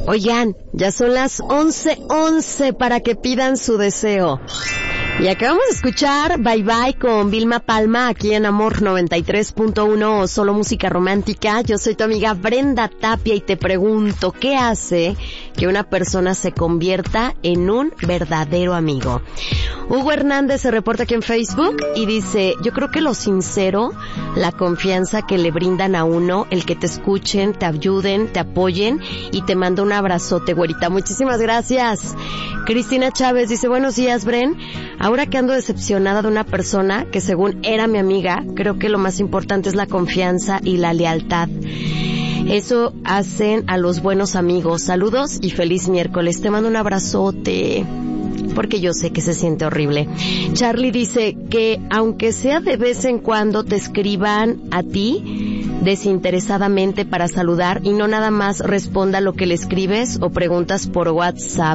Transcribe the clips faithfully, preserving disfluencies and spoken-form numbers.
Oigan, ya son las once once para que pidan su deseo. Y acabamos de escuchar Bye Bye con Vilma Palma aquí en Amor noventa y tres punto uno, solo música romántica. Yo soy tu amiga Brenda Tapia y te pregunto, ¿qué hace que una persona se convierta en un verdadero amigo? Hugo Hernández se reporta aquí en Facebook y dice, yo creo que lo sincero, la confianza que le brindan a uno, el que te escuchen, te ayuden, te apoyen, y te mando un abrazote, güerita. Muchísimas gracias. Cristina Chávez dice, buenos días, Bren. Ahora que ando decepcionada de una persona que según era mi amiga, creo que lo más importante es la confianza y la lealtad. Eso hacen a los buenos amigos. Saludos y feliz miércoles. Te mando un abrazote, porque yo sé que se siente horrible. Charlie dice que aunque sea de vez en cuando te escriban a ti desinteresadamente para saludar y no nada más responda lo que le escribes o preguntas por WhatsApp.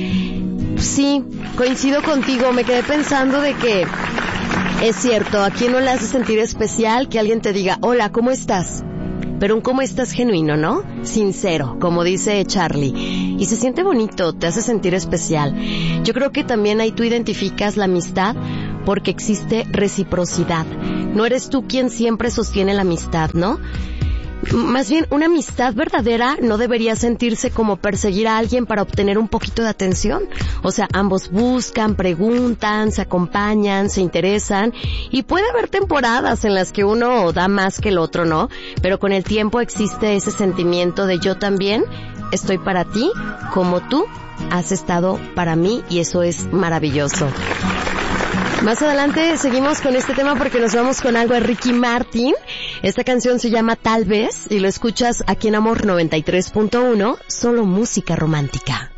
Sí, coincido contigo. Me quedé pensando de que es cierto, ¿a quién no le hace sentir especial que alguien te diga, hola, ¿cómo estás? Pero un cómo estás genuino, ¿no? Sincero, como dice Charlie. Y se siente bonito, te hace sentir especial. Yo creo que también ahí tú identificas la amistad porque existe reciprocidad. No eres tú quien siempre sostiene la amistad, ¿no? Más bien, una amistad verdadera no debería sentirse como perseguir a alguien para obtener un poquito de atención. O sea, ambos buscan, preguntan, se acompañan, se interesan, y puede haber temporadas en las que uno da más que el otro, ¿no? Pero con el tiempo existe ese sentimiento de yo también estoy para ti como tú has estado para mí, y eso es maravilloso. Más adelante seguimos con este tema porque nos vamos con algo de Ricky Martin. Esta canción se llama Tal Vez y lo escuchas aquí en Amor noventa y tres punto uno, solo música romántica.